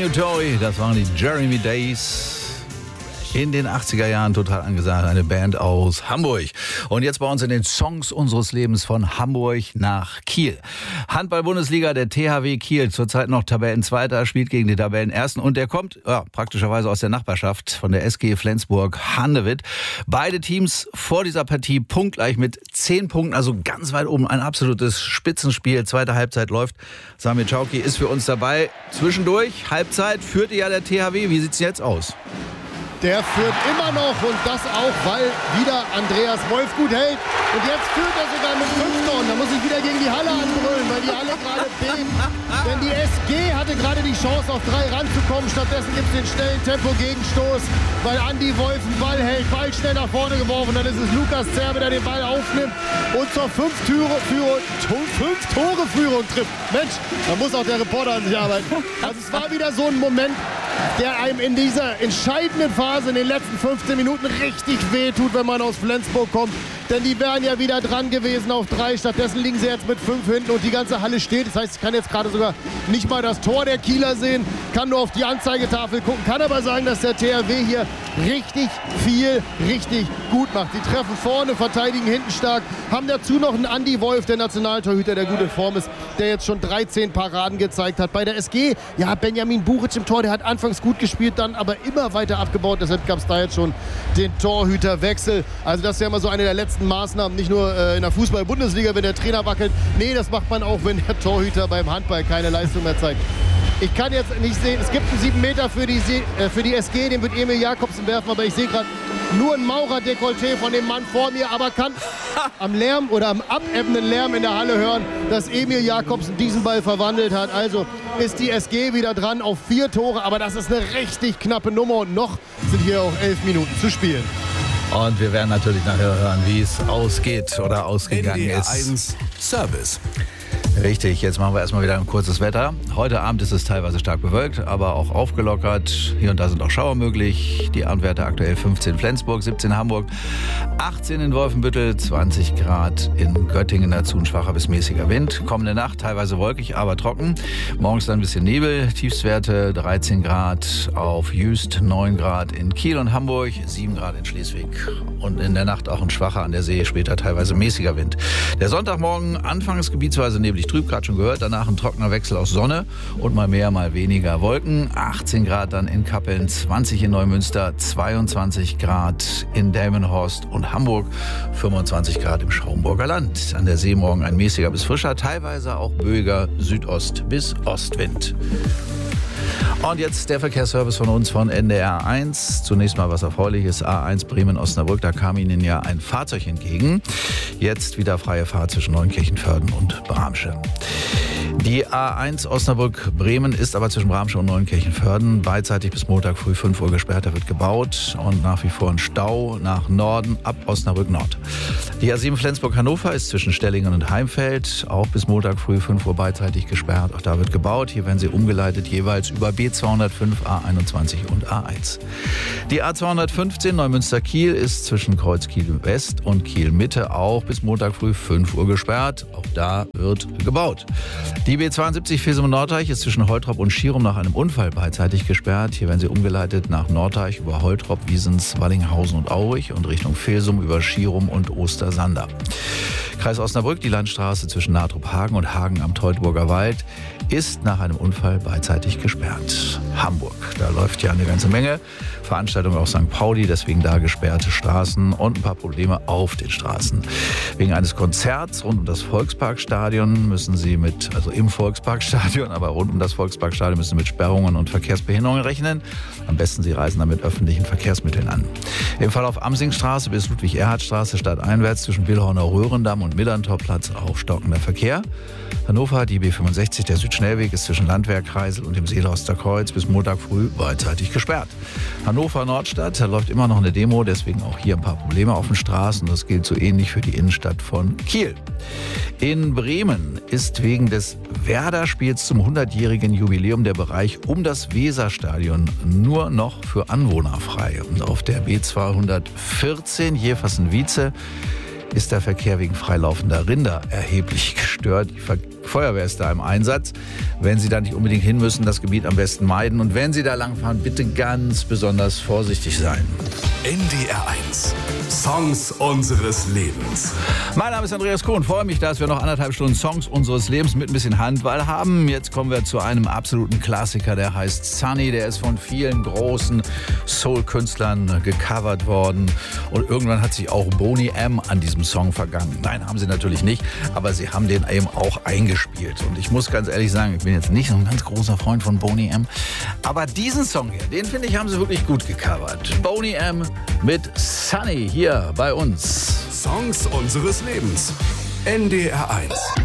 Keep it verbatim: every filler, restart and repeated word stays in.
New Toy, das waren die Jeremy Days. In den achtziger Jahren total angesagt, eine Band aus Hamburg. Und jetzt bei uns in den Songs unseres Lebens von Hamburg nach Kiel. Handball-Bundesliga, der T H W Kiel, zurzeit noch Tabellenzweiter, spielt gegen die Tabellenersten. Und der kommt ja, praktischerweise aus der Nachbarschaft von der S G Flensburg-Handewitt. Beide Teams vor dieser Partie punktgleich mit zehn Punkten, also ganz weit oben. Ein absolutes Spitzenspiel. Zweite Halbzeit läuft. Samir Czauki ist für uns dabei. Zwischendurch, Halbzeit, führte ja der T H W. Wie sieht's jetzt aus? Der führt immer noch und das auch, weil wieder Andreas Wolf gut hält. Und jetzt führt er sogar mit fünf Toren. Da muss ich wieder gegen die Halle anbrüllen, weil die Halle gerade bebt. Denn die S G hatte gerade die Chance, auf drei ranzukommen. Stattdessen gibt es den schnellen Tempo-Gegenstoß, weil Andi Wolf den Ball hält. Ball schnell nach vorne geworfen. Dann ist es Lukas Zerbe, der den Ball aufnimmt und zur fünf Tore Führung, fünf Tore Führung trifft. Mensch, da muss auch der Reporter an sich arbeiten. Also es war wieder so ein Moment, der einem in dieser entscheidenden Phase in den letzten fünfzehn Minuten richtig wehtut, wenn man aus Flensburg kommt. Denn die wären ja wieder dran gewesen auf drei. Stattdessen liegen sie jetzt mit fünf hinten und die ganze Halle steht. Das heißt, ich kann jetzt gerade sogar nicht mal das Tor der Kieler sehen, kann nur auf die Anzeigetafel gucken, kann aber sagen, dass der T H W hier richtig viel, richtig gut macht. Sie treffen vorne, verteidigen hinten stark, haben dazu noch einen Andi Wolf, der Nationaltorhüter, der gut in Form ist, der jetzt schon dreizehn Paraden gezeigt hat. Bei der S G, ja, Benjamin Buric im Tor, der hat anfangs gut gespielt, dann aber immer weiter abgebaut. Deshalb gab es da jetzt schon den Torhüterwechsel. Also das ist ja immer so eine der letzten Maßnahmen, nicht nur äh, in der Fußball-Bundesliga, wenn der Trainer wackelt. Nee, das macht man auch, wenn der Torhüter beim Handball keine Leistung mehr zeigt. Ich kann jetzt nicht sehen, es gibt einen sieben Meter für die, äh, für die S G, den wird Emil Jakobsen werfen, aber ich sehe gerade nur ein Maurer-Dekolleté von dem Mann vor mir, aber kann am Lärm oder am abebbenden Lärm in der Halle hören, dass Emil Jakobsen diesen Ball verwandelt hat. Also ist die S G wieder dran auf vier Tore, aber das ist eine richtig knappe Nummer und noch sind hier auch elf Minuten zu spielen. Und wir werden natürlich nachher hören, wie es ausgeht oder ausgegangen N D R ist. eins Service. Richtig, jetzt machen wir erstmal wieder ein kurzes Wetter. Heute Abend ist es teilweise stark bewölkt, aber auch aufgelockert. Hier und da sind auch Schauer möglich. Die Abendwerte aktuell fünfzehn Flensburg, siebzehn Hamburg, achtzehn in Wolfenbüttel, zwanzig Grad in Göttingen, dazu ein schwacher bis mäßiger Wind. Kommende Nacht teilweise wolkig, aber trocken. Morgens dann ein bisschen Nebel, Tiefstwerte dreizehn Grad auf Jüst, neun Grad in Kiel und Hamburg, sieben Grad in Schleswig. Und in der Nacht auch ein schwacher an der See, später teilweise mäßiger Wind. Der Sonntagmorgen anfangs gebietsweise neblig trüb, gerade schon gehört, danach ein trockener Wechsel aus Sonne und mal mehr, mal weniger Wolken. achtzehn Grad dann in Kappeln, zwanzig in Neumünster, zweiundzwanzig Grad in Delmenhorst und Hamburg, fünfundzwanzig Grad im Schaumburger Land. An der See morgen ein mäßiger bis frischer, teilweise auch böiger Südost- bis Ostwind. Und jetzt der Verkehrsservice von uns von N D R eins. Zunächst mal was Erfreuliches. A eins Bremen-Osnabrück, da kam Ihnen ja ein Fahrzeug entgegen. Jetzt wieder freie Fahrt zwischen Neunkirchen-Vörden und Bramsche. Die A eins Osnabrück-Bremen ist aber zwischen Bramsche und Neunkirchen-Vörden beidseitig bis Montag früh fünf Uhr gesperrt. Da wird gebaut und nach wie vor ein Stau nach Norden ab Osnabrück Nord. Die A sieben Flensburg-Hannover ist zwischen Stellingen und Heimfeld auch bis Montag früh fünf Uhr beidseitig gesperrt. Auch da wird gebaut. Hier werden sie umgeleitet jeweils über B zweihundertfünf, A einundzwanzig und A eins. Die A zweihundertfünfzehn Neumünster-Kiel ist zwischen Kreuz Kiel West und Kiel Mitte auch bis Montag früh fünf Uhr gesperrt. Auch da wird gebaut. Die B zweiundsiebzig Fesum-Norddeich ist zwischen Holtrop und Schierum nach einem Unfall beidseitig gesperrt. Hier werden sie umgeleitet nach Norddeich über Holtrop, Wiesens, Wallinghausen und Aurich und Richtung Filsum über Schierum und Ostersander. Kreis Osnabrück, die Landstraße zwischen Nahtrup-Hagen und Hagen am Teutoburger Wald ist nach einem Unfall beidseitig gesperrt. Hamburg, da läuft ja eine ganze Menge. Veranstaltung auf Sankt Pauli, deswegen da gesperrte Straßen und ein paar Probleme auf den Straßen. Wegen eines Konzerts rund um das Volksparkstadion müssen Sie mit, also im Volksparkstadion, aber rund um das Volksparkstadion müssen Sie mit Sperrungen und Verkehrsbehinderungen rechnen. Am besten Sie reisen dann mit öffentlichen Verkehrsmitteln an. Im Verlauf Amsingstraße bis Ludwig-Erhard-Straße stadteinwärts zwischen Billhorner Röhrendamm und Millantorplatz auch stockender Verkehr. Hannover, die B fünfundsechzig, der Südschnellweg ist zwischen Landwehr, Kreisel und dem Seelhorster Kreuz bis Montag früh beidseitig gesperrt. Hannover Nordstadt, da läuft immer noch eine Demo, deswegen auch hier ein paar Probleme auf den Straßen. Das gilt so ähnlich für die Innenstadt von Kiel. In Bremen ist wegen des Werder-Spiels zum hundertjährigen Jubiläum der Bereich um das Weserstadion nur noch für Anwohner frei. Und auf der B zweihundertvierzehn Jeversen-Wietze ist der Verkehr wegen freilaufender Rinder erheblich gestört. Die Ver- Feuerwehr ist da im Einsatz. Wenn Sie da nicht unbedingt hin müssen, das Gebiet am besten meiden. Und wenn Sie da langfahren, bitte ganz besonders vorsichtig sein. N D R eins. Songs unseres Lebens. Mein Name ist Andreas Kohn. Freue mich, dass wir noch anderthalb Stunden Songs unseres Lebens mit ein bisschen Handball haben. Jetzt kommen wir zu einem absoluten Klassiker, der heißt Sunny. Der ist von vielen großen Soul-Künstlern gecovert worden. Und irgendwann hat sich auch Boney M. an diesem Song vergangen. Nein, haben sie natürlich nicht, aber sie haben den eben auch eingespielt. Und ich muss ganz ehrlich sagen, ich bin jetzt nicht so ein ganz großer Freund von Boney M. Aber diesen Song hier, den finde ich, haben sie wirklich gut gecovert. Boney M. mit Sunny hier bei uns. Songs unseres Lebens. N D R eins.